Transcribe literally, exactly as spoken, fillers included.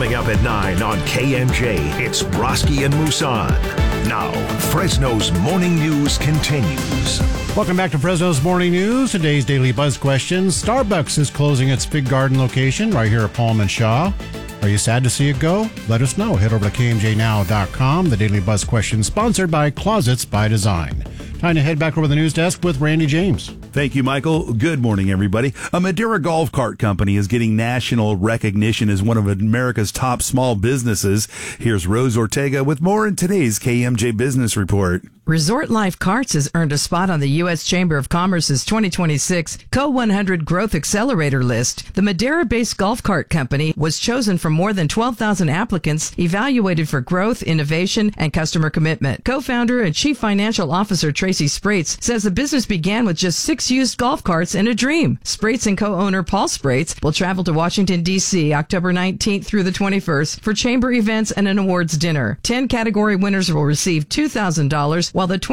Coming up at nine on K M J, it's Broski and Musan. Now, Fresno's Morning News continues. Welcome back to Fresno's Morning News. Today's Daily Buzz questions. Starbucks is closing its Fig Garden location right here at Palm and Shaw. Are you sad to see it go? Let us know. Head over to K M J now dot com. The Daily Buzz question sponsored by Closets by Design. Time to head back over the news desk with Randy James. Thank you, Michael. Good morning, everybody. A Madeira golf cart company is getting national recognition as one of America's top small businesses. Here's Rose Ortega with more in today's K M J Business Report. Resort Life Carts has earned a spot on the U S Chamber of Commerce's twenty twenty-six C O one hundred Growth Accelerator list. The Madeira-based golf cart company was chosen from more than twelve thousand applicants evaluated for growth, innovation, and customer commitment. Co-founder and Chief Financial Officer Tracy Sprates says the business began with just six used golf carts and a dream. Sprates and co-owner Paul Sprates will travel to Washington, D C October nineteenth through the twenty-first for chamber events and an awards dinner. Ten category winners will receive two thousand dollars, while the